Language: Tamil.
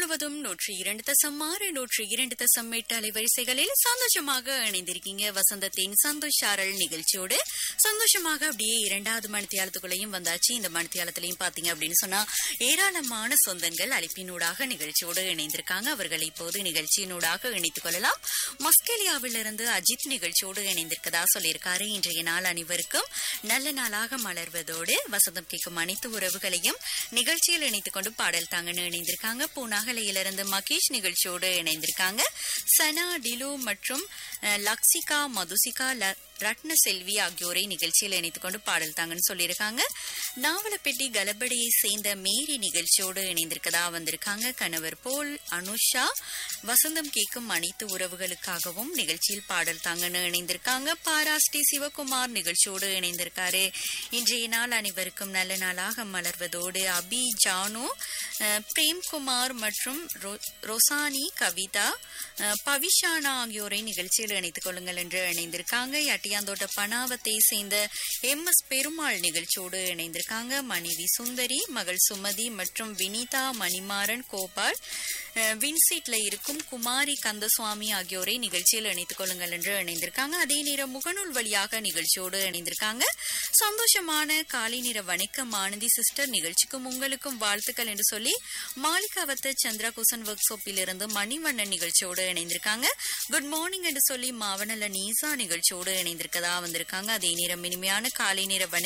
முழுவதும் 102.6 102.8 அலைவரிசைகளில் சந்தோஷமாக இணைந்திருக்கீங்க. வசந்தத்தின் சந்தோஷ் சாரல் நிகழ்ச்சியோடு சந்தோஷமாக அப்படியே இரண்டாவது மணித்தியாலத்துக்குள்ளேயும் வந்தாச்சு. இந்த மணித்தியாலத்திலையும் பாத்தீங்க அப்படின்னு சொன்னா ஏராளமான சொந்தங்கள் அழைப்பினூடாக நிகழ்ச்சியோடு இணைந்திருக்காங்க. அவர்கள் இப்போது நிகழ்ச்சியினூடாக இணைத்துக் கொள்ளலாம். மஸ்கேலியாவிலிருந்து அஜித் நிகழ்ச்சியோடு இணைந்திருக்கதா சொல்லியிருக்காரு. இன்றைய நாள் அனைவருக்கும் நல்ல நாளாக மலர்வதோடு வசந்தம் கேட்கும் அனைத்து உறவுகளையும் நிகழ்ச்சியில் இணைத்துக் கொண்டு பாடல் தாங்கன்னு இணைந்திருக்காங்க. பூனாகலையிலிருந்து மகேஷ் நிகழ்ச்சியோடு இணைந்திருக்காங்க. சனா டிலு மற்றும் லக்சிகா மதுசிகா ரத்ன செல்வி ஆகியோரை நிகழ்ச்சியில் இணைத்துக் கொண்டு பாடல் தாங்கன்னு சொல்லியிருக்காங்க. நாவலப்பட்டி கலபடியை சேர்ந்த மேரி நிகழ்ச்சியோடு இணைந்திருக்கதா வந்திருக்காங்க. கணவர் போல் அனுஷா வசந்தம் கேட்கும் அனைத்து உறவுகளுக்காகவும் நிகழ்ச்சியில் பாடல் தாங்கன்னு இணைந்திருக்காங்க. பாராஸ்டி சிவகுமார் நிகழ்ச்சியோடு இணைந்திருக்காரு. இன்றைய நாள் அனைவருக்கும் நல்ல நாளாக மலர்வதோடு அபி ஜானு பிரேம்குமார் மற்றும் ரொசானி கவிதா பவிஷானா ஆகியோரை நிகழ்ச்சியில் இணைத்துக் கொள்ளுங்கள் என்று இணைந்திருக்காங்க. அட்டியாந்தோட்ட பனாவத்தை சேர்ந்த MS பெருமாள் நிகழ்ச்சியோடு இணைந்திருக்காங்க. மனைவி சுந்தரி, மகள் சுமதி மற்றும் வினிதா மணிமாறன் கோபால் வின்சீட்ல இருக்கும் குமாரி கந்தசுவாமி ஆகியோரை நிகழ்ச்சியில் இணைத்துக் கொள்ளுங்கள் என்று இணைந்திருக்காங்க. அதே நேரம் முகநூல் வழியாக நிகழ்ச்சியோடு இணைந்திருக்காங்க. சந்தோஷமான காலை நேர வணக்கம் ஆனந்தி சிஸ்டர், நிகழ்ச்சிக்கும் உங்களுக்கும் வாழ்த்துக்கள் என்று சொல்லி மாளிகாவத்த சந்திரா குசன் ஒர்க் ஷாப்பில் இருந்து மணிவண்ணன் நிகழ்ச்சியோடு இணைந்திருக்காங்க. குட் மார்னிங் என்று சொல்லி மாவனல்ல நீசா நிகழ்ச்சியோடு இணைந்திருக்கதா வந்திருக்காங்க. அதே நேரம் இனிமையான காலை நேர